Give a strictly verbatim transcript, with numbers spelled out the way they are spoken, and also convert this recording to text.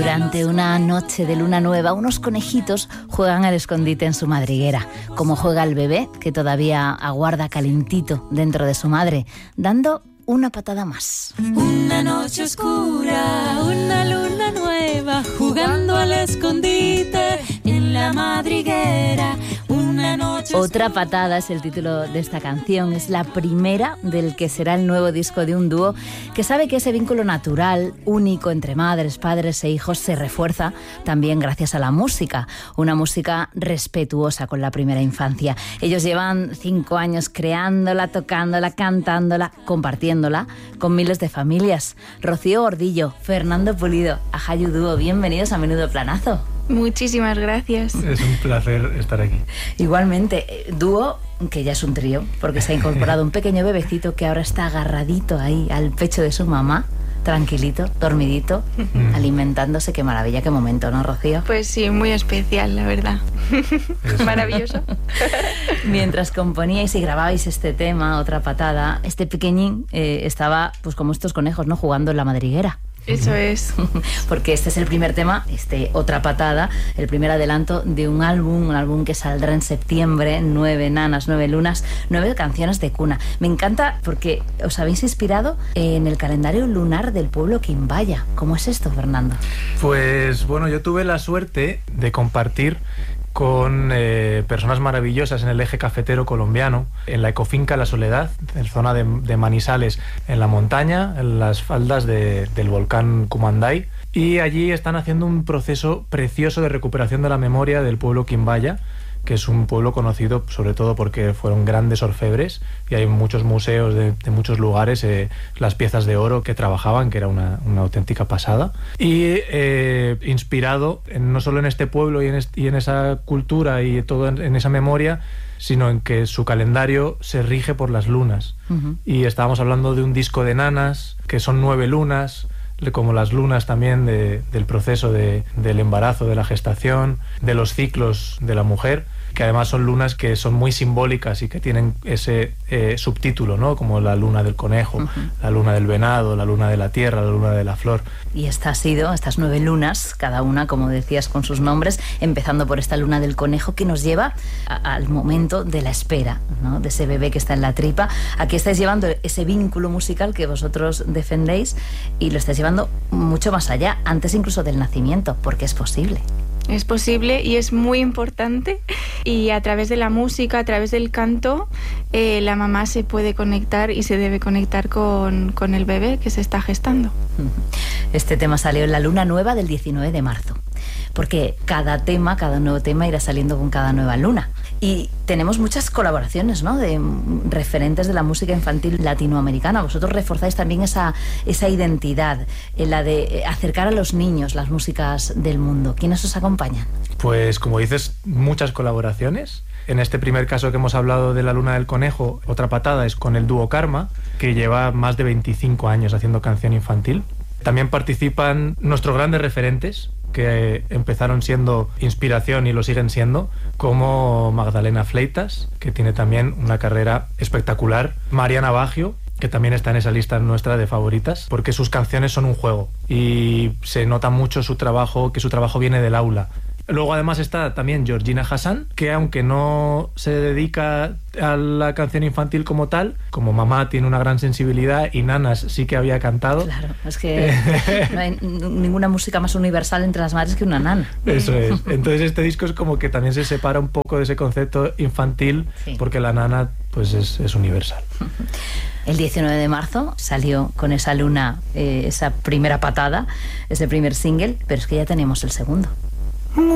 Durante una noche de luna nueva, unos conejitos juegan al escondite en su madriguera, como juega el bebé que todavía aguarda calentito dentro de su madre, dando una patada más. Una noche oscura, una luna nueva, jugando al escondite en la madriguera. Una noche Otra patada es el título de esta canción. Es la primera del que será el nuevo disco de un dúo que sabe que ese vínculo natural, único entre madres, padres e hijos se refuerza también gracias a la música. Una música respetuosa con la primera infancia. Ellos llevan cinco años creándola, tocándola, cantándola, compartiéndola con miles de familias. Rocío Gordillo, Fernando Pulido, Ajayu Dúo, bienvenidos a Menudo Planazo. Muchísimas gracias. Es un placer estar aquí. Igualmente, dúo que ya es un trío, porque se ha incorporado un pequeño bebecito que ahora está agarradito ahí al pecho de su mamá, tranquilito, dormidito, mm. alimentándose. Qué maravilla, qué momento, ¿no, Rocío? Pues sí, muy especial, la verdad. Eso. Maravilloso. Mientras componíais y grababais este tema, Otra patada, este pequeñín eh, estaba, pues como estos conejos, ¿no?, jugando en la madriguera. Eso es. Porque este es el primer tema, este Otra patada, el primer adelanto de un álbum, un álbum que saldrá en septiembre, nueve nanas, nueve lunas, nueve canciones de cuna. Me encanta porque os habéis inspirado en el calendario lunar del pueblo Quimbaya. ¿Cómo es esto, Fernando? Pues bueno, yo tuve la suerte de compartir con eh, personas maravillosas en el eje cafetero colombiano, en la ecofinca La Soledad, en la zona de, de Manizales, en la montaña, en las faldas de, del volcán Cumanday, y allí están haciendo un proceso precioso de recuperación de la memoria del pueblo Quimbaya, que es un pueblo conocido sobre todo porque fueron grandes orfebres y hay muchos museos de, de muchos lugares, eh, las piezas de oro que trabajaban, que era una, una auténtica pasada. Y eh, inspirado en, no solo en este pueblo y en, est- y en esa cultura y todo en, en esa memoria, sino en que su calendario se rige por las lunas. Uh-huh. Y estábamos hablando de un disco de nanas, que son nueve lunas, como las lunas también de, del proceso de, del embarazo, de la gestación, de los ciclos de la mujer, que además son lunas que son muy simbólicas y que tienen ese eh, subtítulo, ¿no?, como la luna del conejo, uh-huh. la luna del venado, la luna de la tierra, la luna de la flor. Y esta ha sido, estas nueve lunas, cada una, como decías, con sus nombres, empezando por esta luna del conejo que nos lleva a, al momento de la espera, ¿no?, de ese bebé que está en la tripa. Aquí estáis llevando ese vínculo musical que vosotros defendéis y lo estáis llevando mucho más allá, antes incluso del nacimiento, porque es posible. Es posible y es muy importante, y a través de la música, a través del canto, eh, la mamá se puede conectar y se debe conectar con, con el bebé que se está gestando. Este tema salió en la luna nueva del diecinueve de marzo, porque cada tema, cada nuevo tema irá saliendo con cada nueva luna. Y tenemos muchas colaboraciones, ¿no?, de referentes de la música infantil latinoamericana. Vosotros reforzáis también esa, esa identidad, en la de acercar a los niños las músicas del mundo. ¿Quiénes os acompañan? Pues como dices, muchas colaboraciones. En este primer caso que hemos hablado de la luna del conejo, Otra patada es con el dúo Karma, que lleva más de veinticinco años haciendo canción infantil. También participan nuestros grandes referentes, que empezaron siendo inspiración y lo siguen siendo, como Magdalena Fleitas, que tiene también una carrera espectacular, Mariana Baggio, que también está en esa lista nuestra de favoritas, porque sus canciones son un juego y se nota mucho su trabajo, que su trabajo viene del aula. Luego además está también Georgina Hassan, que aunque no se dedica a la canción infantil como tal, como mamá tiene una gran sensibilidad y nanas sí que había cantado. Claro, es que no hay ninguna música más universal entre las madres que una nana. Eso es. Entonces este disco es como que también se separa un poco de ese concepto infantil, sí, porque la nana pues es, es universal. El diecinueve de marzo salió con esa luna, eh, esa primera patada, ese primer single, pero es que ya tenemos el segundo.